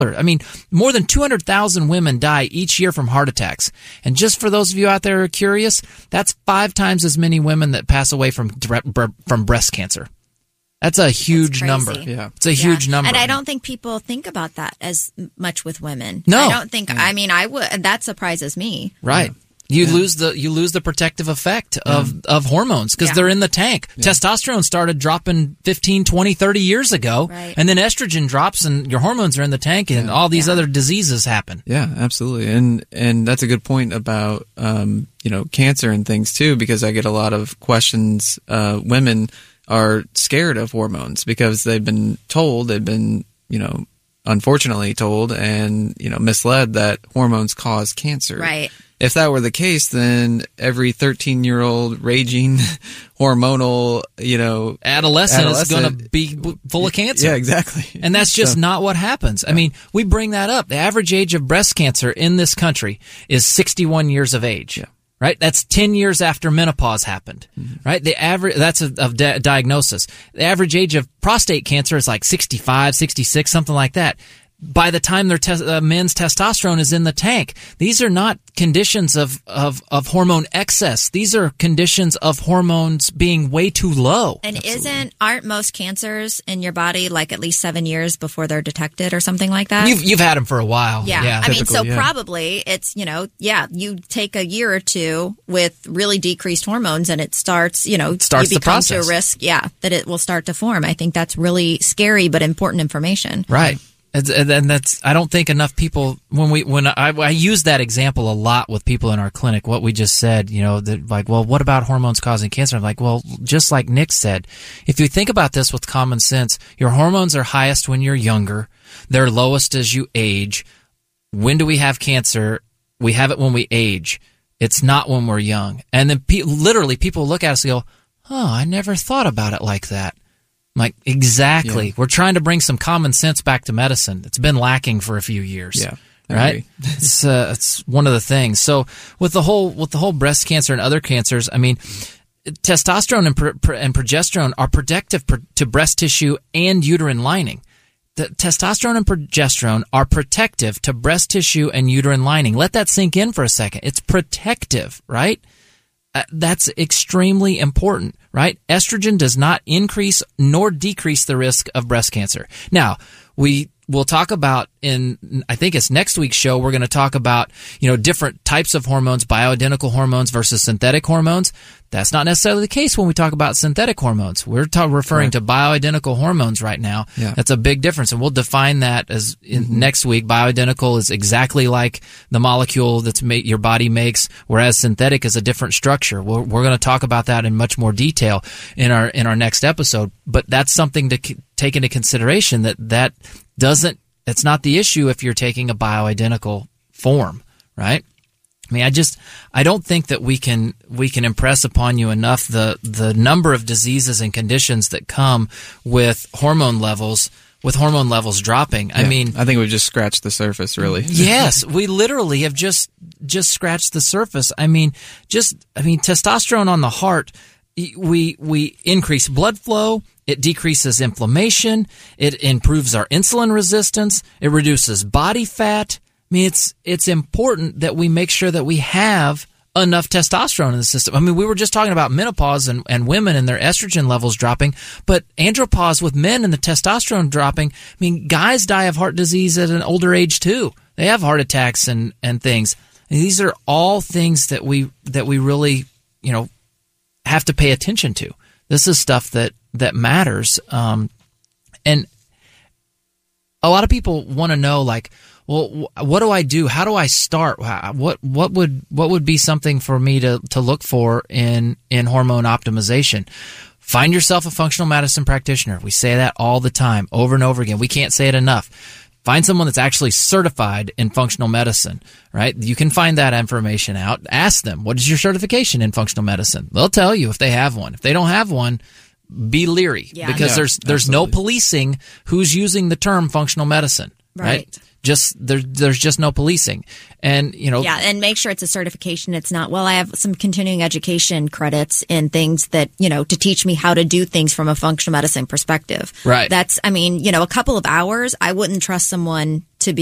I mean, more than 200,000 women die each year from heart attacks. And just for those of you out there who are curious, that's 5 times as many women that pass away from breast cancer. That's a huge number. Yeah. It's a huge number. And I don't think people think about that as much with women. No. I don't think, I mean, I would, that surprises me. Right. Yeah. You lose the protective effect of hormones because they're in the tank. Yeah. Testosterone started dropping 15, 20, 30 years ago. Right. And then estrogen drops and your hormones are in the tank and all these other diseases happen. Yeah, absolutely. And that's a good point about, cancer and things too, because I get a lot of questions. Women are scared of hormones because they've been unfortunately told and, misled that hormones cause cancer. Right. If that were the case, then every 13-year-old raging hormonal, adolescent is going to be full of cancer. Yeah, exactly. And that's just not what happens. I mean, we bring that up. The average age of breast cancer in this country is 61 years of age. Yeah. Right? That's 10 years after menopause happened. Mm-hmm. Right? The average, that's of diagnosis. The average age of prostate cancer is like 65, 66, something like that. By the time their men's testosterone is in the tank, these are not conditions of hormone excess. These are conditions of hormones being way too low. And aren't most cancers in your body like at least 7 years before they're detected or something like that? You've had them for a while. Yeah. I mean, so probably it's, you take a year or two with really decreased hormones and it starts, you become the process. to a risk, that it will start to form. I think that's really scary but important information. Right. And that's, I don't think enough people, when I use that example a lot with people in our clinic, what we just said, what about hormones causing cancer? I'm like, well, just like Nick said, if you think about this with common sense, your hormones are highest when you're younger. They're lowest as you age. When do we have cancer? We have it when we age. It's not when we're young. And then literally people look at us and go, oh, I never thought about it like that. Like, exactly. Yeah. We're trying to bring some common sense back to medicine. It's been lacking for a few years. Yeah. Right? It's one of the things. So with the whole breast cancer and other cancers, I mean, testosterone and progesterone are protective to breast tissue and uterine lining. The testosterone and progesterone are protective to breast tissue and uterine lining. Let that sink in for a second. It's protective, right? That's extremely important, right? Estrogen does not increase nor decrease the risk of breast cancer. Now, we'll talk about I think it's next week's show, we're going to talk about, different types of hormones, bioidentical hormones versus synthetic hormones. That's not necessarily the case when we talk about synthetic hormones. We're referring to bioidentical hormones right now. Yeah. That's a big difference, and we'll define that as next week. Bioidentical is exactly like the molecule that's your body makes, whereas synthetic is a different structure. We're going to talk about that in much more detail in our next episode. But that's something to take into consideration. It's not the issue if you're taking a bioidentical form, right? I mean, I don't think that we can impress upon you enough the number of diseases and conditions that come with hormone levels dropping. Yeah, I mean, I think we've just scratched the surface, really. Yes, we literally have just scratched the surface. I mean, testosterone on the heart, we increase blood flow. It decreases inflammation. It improves our insulin resistance. It reduces body fat. I mean, it's important that we make sure that we have enough testosterone in the system. I mean, we were just talking about menopause and women and their estrogen levels dropping, but andropause with men and the testosterone dropping. I mean, guys die of heart disease at an older age too. They have heart attacks and things. And these are all things that we really, have to pay attention to. This is stuff that matters. And a lot of people want to know, like, well, what do I do? How do I start? What would be something for me to look for in hormone optimization? Find yourself a functional medicine practitioner. We say that all the time, over and over again. We can't say it enough. Find someone that's actually certified in functional medicine, right? You can find that information out. Ask them, what is your certification in functional medicine? They'll tell you if they have one. If they don't have one, be leery because there's no policing who's using the term functional medicine. Right. Just there's just no policing. And, Yeah, and make sure it's a certification. It's not, well, I have some continuing education credits in things that, to teach me how to do things from a functional medicine perspective. Right. That's, a couple of hours, I wouldn't trust someone to be